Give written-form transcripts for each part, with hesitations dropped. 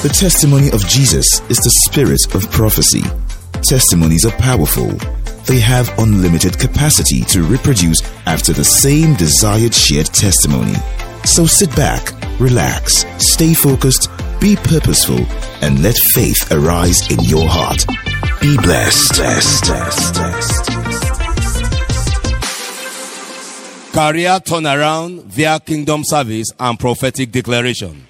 The testimony of Jesus is the spirit of prophecy. Testimonies are powerful. They have unlimited capacity to reproduce after the same desired shared testimony. So sit back, relax, stay focused, be purposeful, and let faith arise in your heart. Be blessed. Career turnaround via kingdom service and prophetic declaration.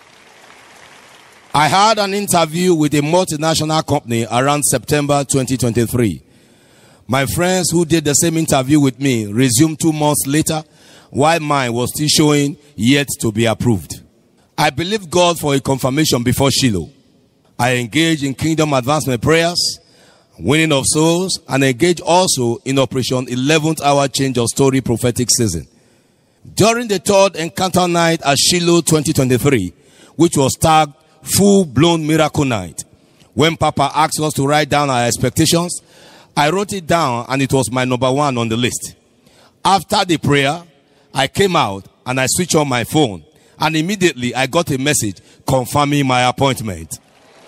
I had an interview with a multinational company around September 2023. My friends who did the same interview with me resumed 2 months later, while mine was still showing yet to be approved. I believed God for a confirmation before Shiloh. I engaged in kingdom advancement prayers, winning of souls, and engaged also in Operation 11th Hour Change of Story prophetic season. During the third encounter night at Shiloh 2023, which was tagged Full-Blown Miracle Night, when Papa asked us to write down our expectations, I wrote it down and it was my number 1 on the list. After the prayer, I came out and I switched on my phone, and immediately I got a message confirming my appointment.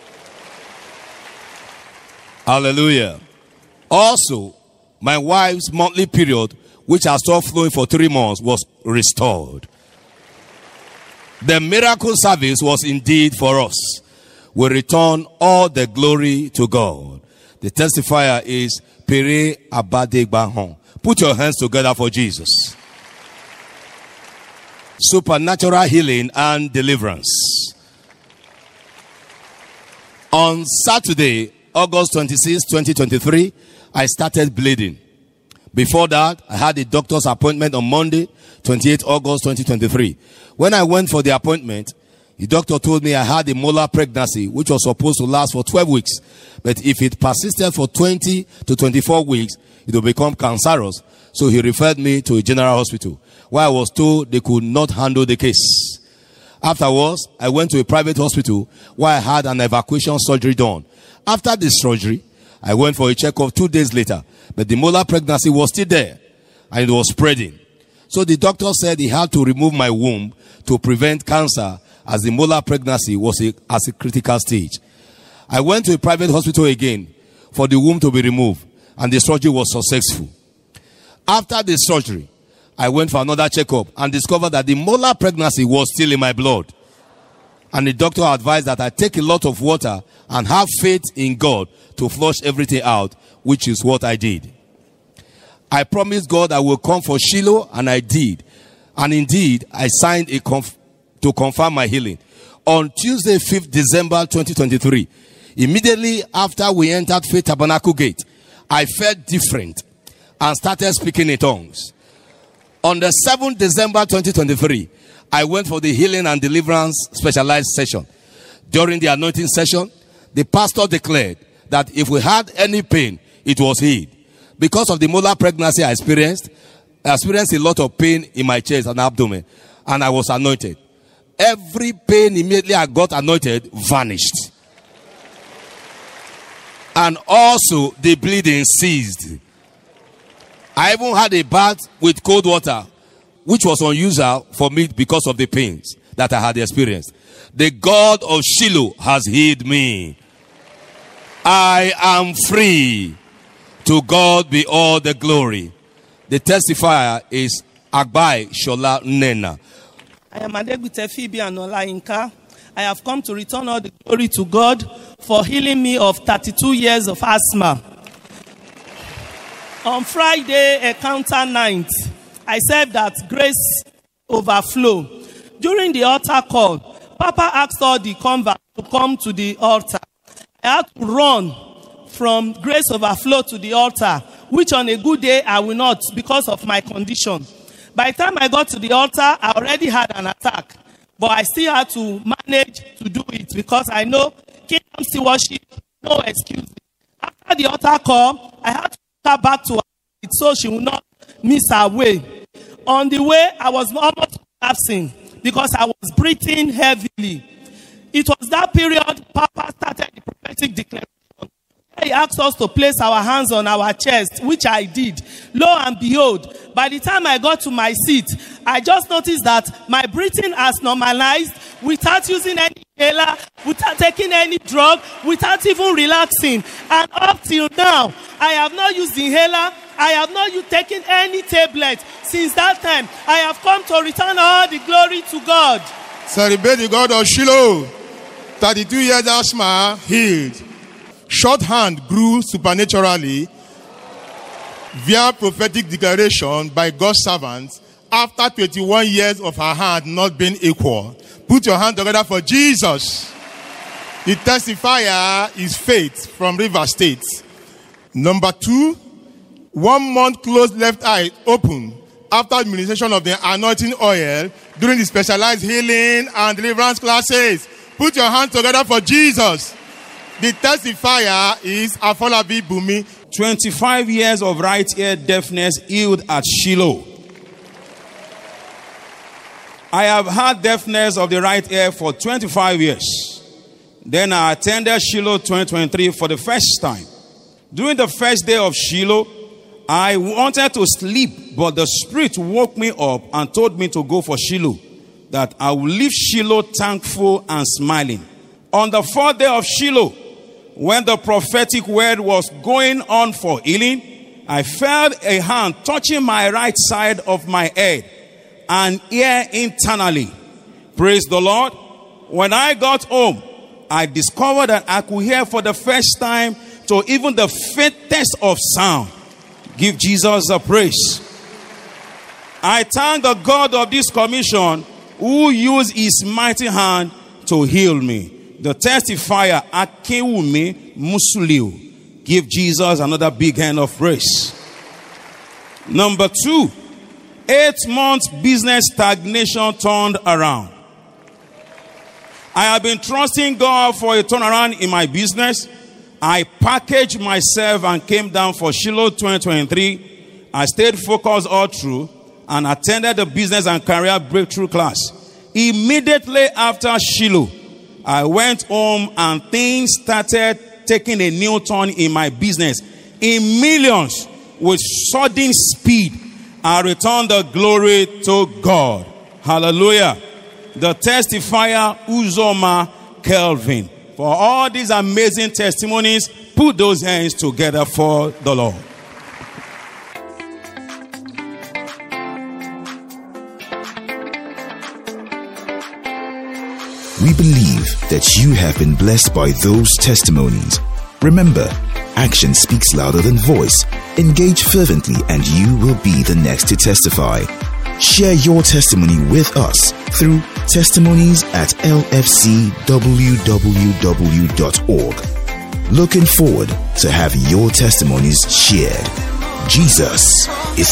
Hallelujah. Also, my wife's monthly period, which has stopped flowing for 3 months, was restored. The miracle service was indeed for us. We return all the glory to God. The testifier is Pere Abadegbahon. Put your hands together for Jesus. Supernatural healing and deliverance. On Saturday, August 26, 2023, I started bleeding. Before that, I had a doctor's appointment on Monday, 28 August 2023. When I went for the appointment, the doctor told me I had a molar pregnancy, which was supposed to last for 12 weeks. But if it persisted for 20 to 24 weeks, it will become cancerous. So he referred me to a general hospital, where I was told they could not handle the case. Afterwards, I went to a private hospital where I had an evacuation surgery done. After the surgery, I went for a checkup 2 days later, but the molar pregnancy was still there and it was spreading. So the doctor said he had to remove my womb to prevent cancer, as the molar pregnancy was at a critical stage. I went to a private hospital again for the womb to be removed, and the surgery was successful. After the surgery, I went for another checkup and discovered that the molar pregnancy was still in my blood. And the doctor advised that I take a lot of water and have faith in God to flush everything out, which is what I did. I promised God I will come for Shiloh, and I did. And indeed, I signed to confirm my healing. On Tuesday, 5th December 2023, immediately after we entered Faith Tabernacle Gate, I felt different and started speaking in tongues. On the 7th December 2023, I went for the healing and deliverance specialized session. During the anointing session, the pastor declared that if we had any pain, it was healed. Because of the molar pregnancy I experienced a lot of pain in my chest and abdomen, and I was anointed. Every pain immediately I got anointed vanished. And also the bleeding ceased. I even had a bath with cold water, which was unusual for me because of the pains that I had experienced. The God of Shiloh has healed me. I am free. To God be all the glory. The testifier is Agbai Shola Nena. I am Adegbite Phoebe Anolayinka. I have come to return all the glory to God for healing me of 32 years of asthma. On Friday, encounter night, I said that grace overflow. During the altar call, Papa asked all the converts to come to the altar. I had to run from grace overflow to the altar, which on a good day I will not because of my condition. By the time I got to the altar, I already had an attack, but I still had to manage to do it because I know kingdom still worship, no excuses. After the altar call, I had to take her back to her seat so she will not miss her way. On the way, I was almost collapsing because I was breathing heavily. It was that period Papa started the prophetic declaration. He asked us to place our hands on our chest, which I did. Lo and behold, by the time I got to my seat, I just noticed that my breathing has normalized without using any inhaler, without taking any drug, without even relaxing. And up till now, I have not used the inhaler. I have not taken any tablet. Since that time, I have come to return all the glory to God. Celebrate the God of Shiloh. 32 years asthma healed. Short hand grew supernaturally via prophetic declaration by God's servants after 21 years of her hand not being equal. Put your hand together for Jesus. The testifier is Faith from River State. Number 2, 1 month closed left eye open after administration of the anointing oil during the specialized healing and deliverance classes. Put your hands together for Jesus. The testifier is Afolabi Bumi. 25 years of right ear deafness healed at Shiloh. I have had deafness of the right ear for 25 years. Then I attended Shiloh 2023 for the first time. During the first day of Shiloh, I wanted to sleep, but the Spirit woke me up and told me to go for Shiloh, that I will leave Shiloh thankful and smiling. On the 4th day of Shiloh, when the prophetic word was going on for healing, I felt a hand touching my right side of my head and ear internally. Praise the Lord. When I got home, I discovered that I could hear for the first time to even the faintest of sound. Give Jesus a praise. I thank the God of this commission who used his mighty hand to heal me. The testifier, Akewumi Musuliu. Give Jesus another big hand of praise. Number 2, 8 months business stagnation turned around. I have been trusting God for a turnaround in my business. I packaged myself and came down for Shiloh 2023. I stayed focused all through and attended the business and career breakthrough class. Immediately after Shiloh, I went home and things started taking a new turn in my business. In millions, with sudden speed, I returned the glory to God. Hallelujah. The testifier, Uzoma Kelvin. For all these amazing testimonies, put those hands together for the Lord. We believe that you have been blessed by those testimonies. Remember, action speaks louder than voice. Engage fervently and you will be the next to testify. Share your testimony with us through testimonies@lfcwww.org. Looking forward to have your testimonies shared. Jesus is